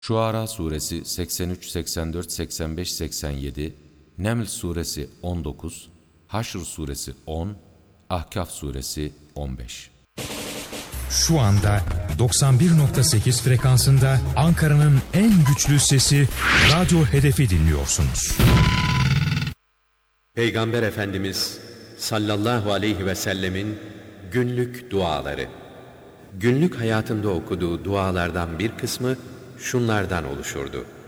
Şuara suresi 83, 84, 85, 87, Neml suresi 19, Haşr suresi 10, Ahkaf suresi 15. Şu anda 91.8 frekansında Ankara'nın en güçlü sesi Radyo Hedef'i dinliyorsunuz. Peygamber Efendimiz sallallahu aleyhi ve sellemin günlük duaları. Günlük hayatında okuduğu dualardan bir kısmı şunlardan oluşurdu.